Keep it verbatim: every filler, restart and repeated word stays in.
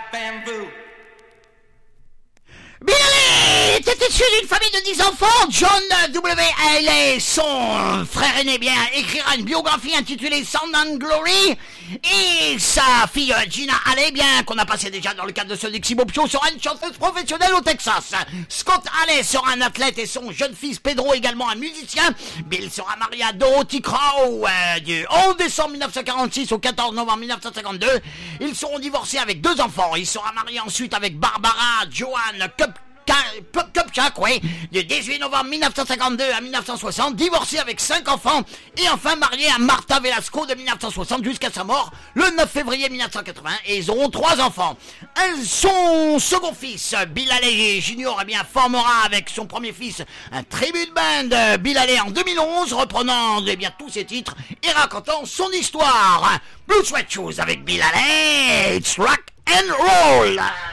bamboo. Bill Haley était issu d'une famille de dix enfants. John W. Haley, son frère aîné, bien, écrira une biographie intitulée Sound and Glory. Et sa fille Gina Haley, bien, qu'on a passé déjà dans le cadre de ce Dixie Bob Show, sera une chanteuse professionnelle au Texas. Scott Haley sera un athlète et son jeune fils Pedro également un musicien. Bill sera marié à Dorothy Crow euh, du onze décembre mille neuf cent quarante-six au quatorze novembre mille neuf cent cinquante-deux. Ils seront divorcés avec deux enfants. Il sera marié ensuite avec Barbara Joanne Cup Kupchak, oui, du dix-huit novembre mille neuf cent cinquante-deux à mille neuf cent soixante, divorcé avec cinq enfants et enfin marié à Martha Velasco de mille neuf cent soixante jusqu'à sa mort le neuf février mille neuf cent quatre-vingts, et ils auront trois enfants. Un, son second fils, Bill Haley Junior, eh bien, formera avec son premier fils un tribute band, Bill Haley, en deux mille onze, reprenant eh bien tous ses titres et racontant son histoire. Blue Sweat Shoes avec Bill Haley, it's rock and roll.